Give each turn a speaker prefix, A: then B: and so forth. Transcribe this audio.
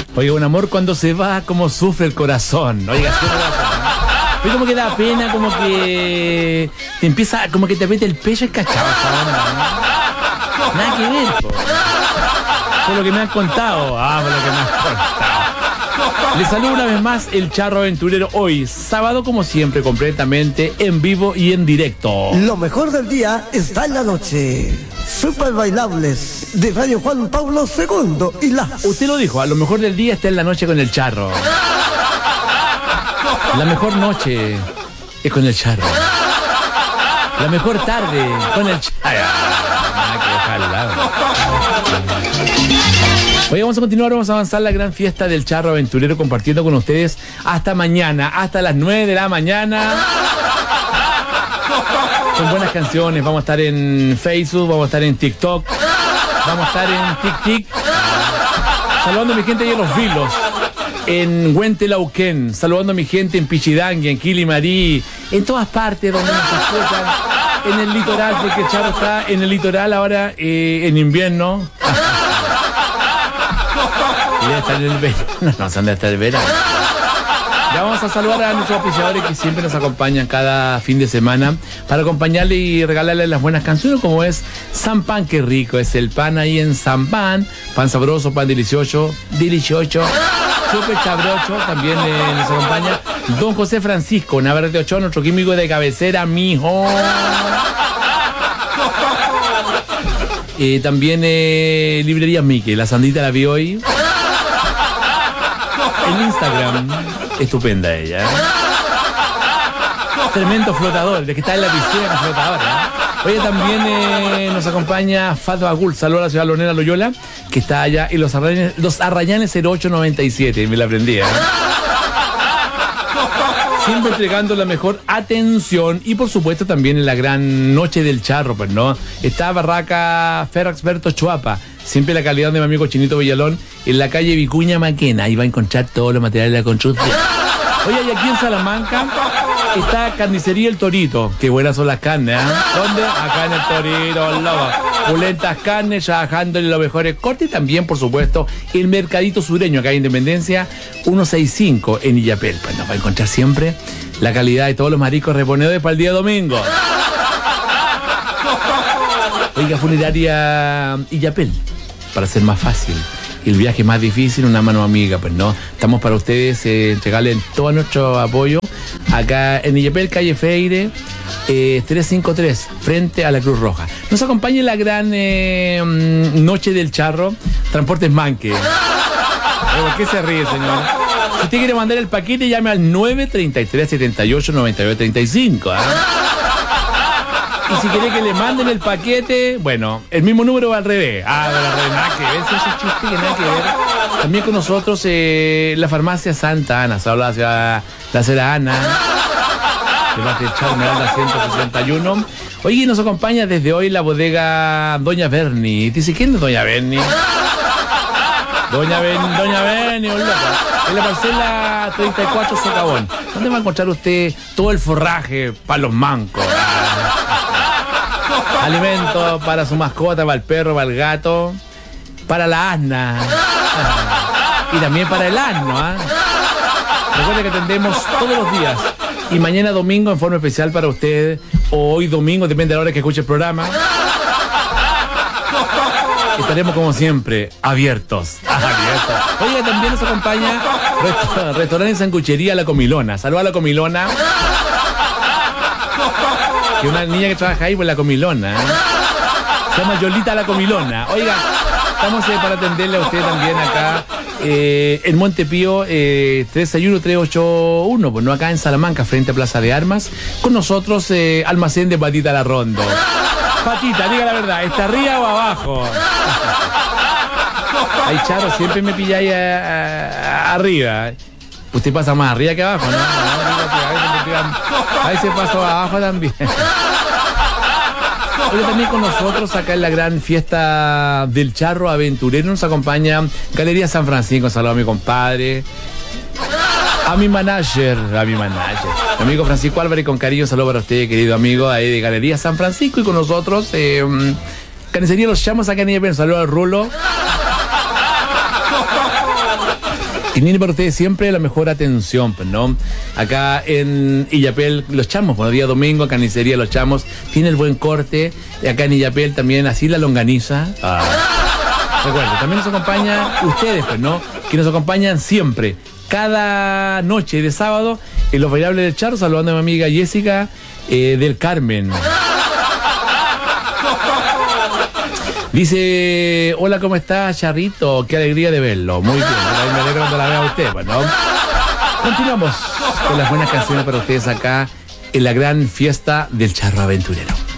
A: Oiga, un amor cuando se va, como sufre el corazón. Oiga, sí, pero como que da pena, como que te empieza, como que te aprieta el pecho, es cachado esa onda, ¿no? Nada que ver, po. Por lo que me han contado. Por lo que me han contado. Les saludo una vez más el Charro Aventurero hoy, sábado como siempre, completamente en vivo y en directo.
B: Lo mejor del día está en la noche. Super bailables de Radio Juan Pablo II y las...
A: Usted lo dijo, a lo mejor del día está en la noche con el Charro. La mejor noche es con el Charro. La mejor tarde con el Charro. Nada que dejar al lado. Hoy vamos a continuar, vamos a avanzar la gran fiesta del Charro Aventurero compartiendo con ustedes hasta mañana, hasta las 9 de la mañana. Con buenas canciones, vamos a estar en Facebook, vamos a estar en TikTok, vamos a estar en TikTok. Saludando a mi gente ahí en Los Vilos, en Huentelauquén, saludando a mi gente en Pichidangui, en Quilimarí, en todas partes donde nos escuchan, en el litoral, porque el Charro está en el litoral ahora en invierno. Y debe estar en el verano. No sé dónde está el verano. Ya vamos a saludar a nuestros auspiciadores que siempre nos acompañan cada fin de semana para acompañarle y regalarle las buenas canciones, como es San Pan, qué rico es el pan ahí en San Pan. Pan sabroso, pan delicioso, súper chabrocho. También nos acompaña Don José Francisco Navarrete Ochoa, nuestro químico de cabecera, mijo. También Librerías Mickey, la sandita la vi hoy. En Instagram, estupenda ella. Tremendo flotador, de que está en la piscina flotadora. Oye, también nos acompaña Fato Agul, saludos a la ciudad Lonera Loyola, que está allá en Los Arrayanes 0897, me la aprendí, Siempre entregando la mejor atención y por supuesto también en la gran noche del Charro, pues no. Está Barraca Ferraxberto Chuapa, siempre la calidad de mi amigo Chinito Villalón, en la calle Vicuña Maquena, ahí va a encontrar todos los materiales de la construcción. Oye, y aquí en Salamanca está Carnicería El Torito, qué buenas son las carnes, ¿Dónde? Acá en El Torito, lobo. Pulentas carnes, trabajándole los mejores cortes y también, por supuesto, el Mercadito Sureño, acá en Independencia 165 en Illapel. Pues nos va a encontrar siempre la calidad de todos los mariscos reponedores para el día domingo. Oiga, Funeraria Illapel, para ser más fácil. El viaje más difícil, una mano amiga, pues no. Estamos para ustedes, entregarles todo nuestro apoyo acá en Illapel, calle Freire, 353, frente a la Cruz Roja. Nos acompaña la gran noche del Charro, Transportes Manque. ¿Por qué se ríe, señor? Si usted quiere mandar el paquete, llame al 933 78 99 35, Y si quiere que le manden el paquete, bueno, el mismo número va al revés. Nada que ver, ese chiste que nada que ver. También con nosotros la farmacia Santa Ana, se habla hacia la Cera Ana, de Bate Charmeralda 161. Oye, nos acompaña desde hoy la bodega Doña Berni. Dice, ¿quién es Doña Berni? Doña Berni, en la parcela 34 Socavón. ¿Dónde va a encontrar usted todo el forraje para los mancos? Alimento para su mascota, para el perro, para el gato, para la asna y también para el asno. Recuerde que atendemos todos los días y mañana domingo en forma especial para usted, o hoy domingo, depende de la hora que escuche el programa. Estaremos como siempre abiertos. Oye, también nos acompaña Restaurante Sanguchería La Comilona. Saludos a La Comilona, que una niña que trabaja ahí, pues La Comilona. Se llama Yolita La Comilona. Oiga, estamos para atenderle a usted también acá en Montepío 361-381, pues no, acá en Salamanca, frente a Plaza de Armas. Con nosotros, almacén de Patita La Rondo. Patita, diga la verdad, ¿está arriba o abajo? Ay, Charro, siempre me pilláis arriba. Usted pasa más arriba que abajo, ¿no? A veces paso abajo también. Hoy también con nosotros acá en la gran fiesta del Charro Aventurero nos acompaña Galería San Francisco. Saludos a mi compadre, a mi manager, mi amigo Francisco Álvarez, con cariño, saludo para usted, querido amigo ahí de Galería San Francisco. Y con nosotros Carnicería Los Chamos acá en Illapel. Saludos al Rulo. Y tiene para ustedes siempre la mejor atención, pues, ¿no? Acá en Illapel, Los Chamos, bueno, día domingo, carnicería Los Chamos, tiene el buen corte. Y acá en Illapel también, así la longaniza. Recuerden, también nos acompaña ustedes, pues, ¿no? Que nos acompañan siempre, cada noche de sábado, en Los Bailables del Charro, saludando a mi amiga Jessica del Carmen. Dice, hola, ¿cómo estás, Charrito? Qué alegría de verlo. Muy bien, me alegro cuando la vea a usted, pues, ¿no? Continuamos con las buenas canciones para ustedes acá en la gran fiesta del Charro Aventurero.